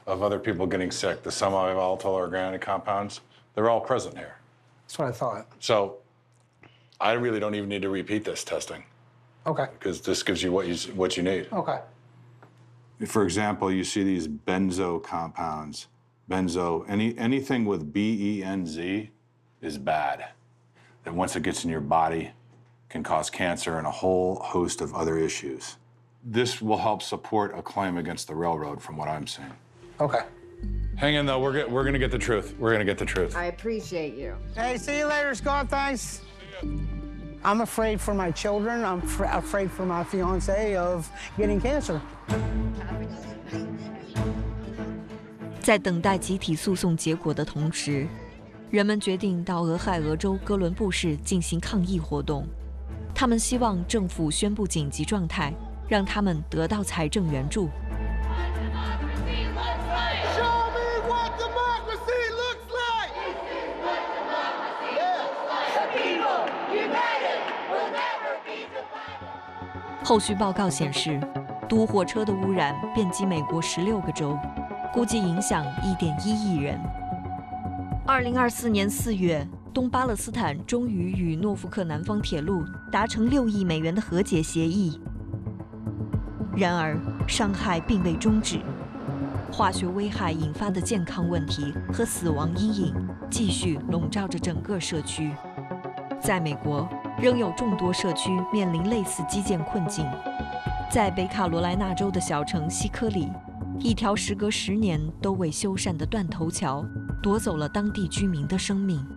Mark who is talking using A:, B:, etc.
A: of other people getting sick, the semi-volatile organic compounds, they're all present here.
B: That's what I thought.
A: So I really don't even need to repeat this testing.
B: Okay.
A: Because this gives you what you need.
B: Okay.
A: For example, you see these benzo compounds. Benzo, anything with BENZ is bad. That once it gets in your body, can cause cancer and a whole host of other issues. This will help support a claim against the railroad, from what I'm seeing.
B: Okay.
A: Hang in, though. We're gonna get the truth. We're gonna get the truth.
C: I appreciate you.
B: Hey, see you later, Scott. Thanks. I'm afraid for my children. I'm afraid for my fiance of getting cancer.
D: 在等待集体诉讼结果的同时，人们决定到俄亥俄州哥伦布市进行抗议活动。他们希望政府宣布紧急状态，让他们得到财政援助。后续报告显示，毒火车的污染遍及美国16个州，估计影响1.1亿人。2024年4月，东巴勒斯坦终于与诺福克南方铁路达成6亿美元的和解协议。然而，伤害并未终止，化学危害引发的健康问题和死亡阴影继续笼罩着整个社区。在美国，仍有众多社区面临类似基建困境。在北卡罗来纳州的小城西科里，一条时隔10年都未修缮的断头桥夺走了当地居民的生命。